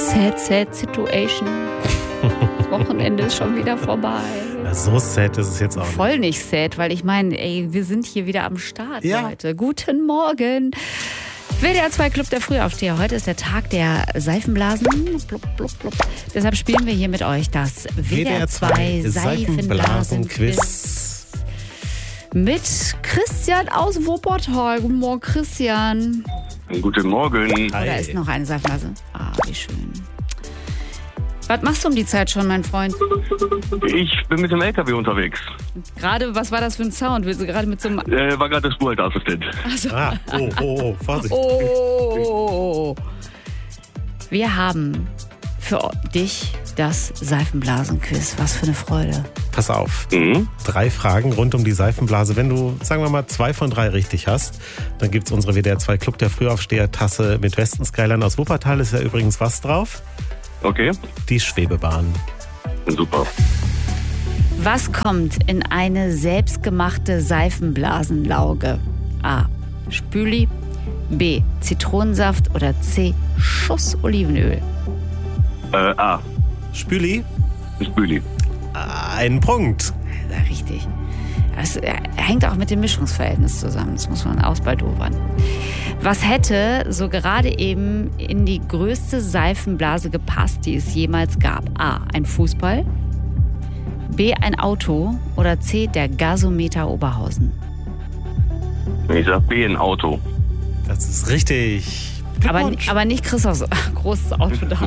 Sad situation. Das Wochenende ist schon wieder vorbei. Na, so sad ist es jetzt auch nicht. Voll nicht sad, weil ich meine, wir sind hier wieder am Start, Leute. Guten Morgen. WDR 2 Club der Frühaufsteher. Heute ist der Tag der Seifenblasen. Blub, blub, blub. Deshalb spielen wir hier mit euch das WDR 2 Seifenblasen-Quiz. Mit Christian aus Wuppertal. Guten Morgen, Christian. Guten Morgen. Hi. Da ist noch eine Seifenblase. Ah, wie schön. Was machst du um die Zeit schon, mein Freund? Ich bin mit dem LKW unterwegs. Gerade, was war das für ein Sound? Willst du gerade mit so einem... War gerade der Spurhalteassistent. Also. Vorsicht. Oh. Wir haben für dich das Seifenblasen-Quiz. Was für eine Freude. Pass auf. 3 Fragen rund um die Seifenblase. Wenn du, sagen wir mal, 2 von 3 richtig hast, dann gibt's unsere WDR 2 Club der Frühaufsteher-Tasse mit Westenskyline aus Wuppertal. Ist ja übrigens was drauf? Okay. Die Schwebebahn. Super. Was kommt in eine selbstgemachte Seifenblasenlauge? A. Spüli, B. Zitronensaft oder C. Schuss Olivenöl? A. Spüli? Spüli. Ein Punkt. Ja, richtig. Das hängt auch mit dem Mischungsverhältnis zusammen. Das muss man ausbaldowern. Was hätte so gerade eben in die größte Seifenblase gepasst, die es jemals gab? A. Ein Fußball, B. ein Auto oder C. der Gasometer Oberhausen? Ich sag B, ein Auto. Das ist richtig. Aber nicht Christophs großes Auto da.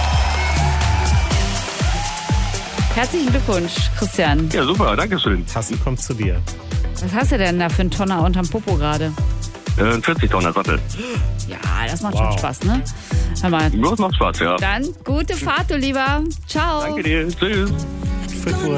Herzlichen Glückwunsch, Christian. Ja, super, danke schön. Tasse kommt zu dir. Was hast du denn da für einen Tonner unterm Popo gerade? 40 Tonner Sattel. Ja, das macht schon Spaß, ne? Hör mal. Das macht Spaß, ja. Dann gute Fahrt, du Lieber. Ciao. Danke dir. Tschüss. 5 Uhr.